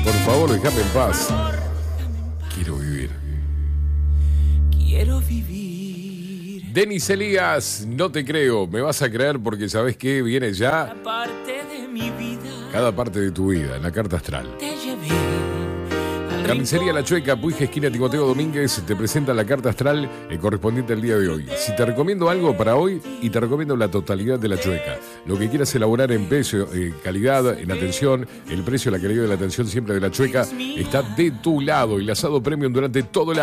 Por favor, déjame en paz. Quiero vivir. Quiero vivir. Denis Elías, no te creo. Me vas a creer porque ¿sabes qué? Viene ya Cada parte de mi vida. cada parte de tu vida en la carta astral. Te llevé. Carnicería La Chueca, Puig, esquina Timoteo Domínguez, te presenta la carta astral correspondiente al día de hoy. Si te recomiendo algo para hoy, y te recomiendo la totalidad de La Chueca. Lo que quieras elaborar en precio, calidad, en atención, el precio, la calidad de la atención siempre de La Chueca está de tu lado. Y el asado premium durante todo el año.